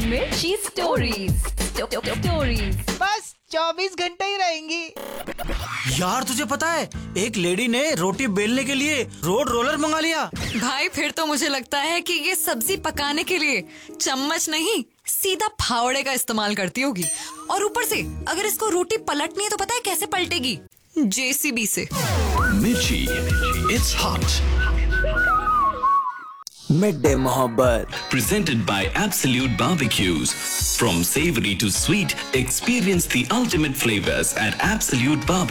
में she stories. बस 24 घंटे ही रहेंगी। यार तुझे पता है, एक लेडी ने रोटी बेलने के लिए रोड रोलर मंगा लिया। भाई फिर तो मुझे लगता है कि ये सब्जी पकाने के लिए चम्मच नहीं, सीधा फावड़े का इस्तेमाल करती होगी। और ऊपर से अगर इसको रोटी पलटनी है तो पता है कैसे पलटेगी? JCB से। Mirchi, it's hot. Midday Mohabbat. Presented by Absolute Barbecues. From savory to sweet, experience the ultimate flavors at Absolute Barbecue.